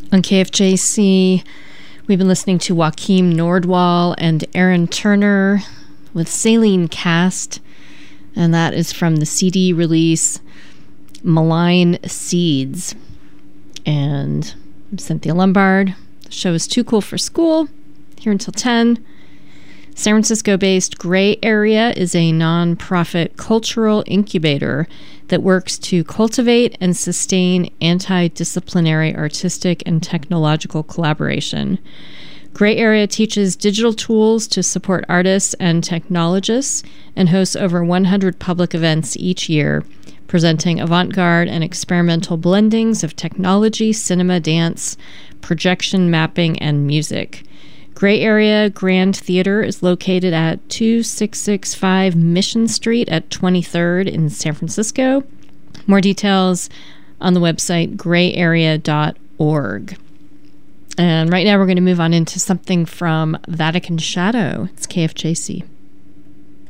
On KFJC, we've been listening to Joachim Nordwall and Aaron Turner with Saline Cast, and that is from the CD release Malign Seeds. And I'm Cynthia Lombard. The show is Too Cool for School, here until 10. San Francisco-based Gray Area is a nonprofit cultural incubator that works to cultivate and sustain anti-disciplinary artistic and technological collaboration. Gray Area teaches digital tools to support artists and technologists and hosts over 100 public events each year, presenting avant-garde and experimental blendings of technology, cinema, dance, projection, mapping, and music. Gray Area Grand Theater is located at 2665 Mission Street at 23rd in San Francisco. More details on the website grayarea.org. And right now we're going to move on into something from Vatican Shadow. It's KFJC.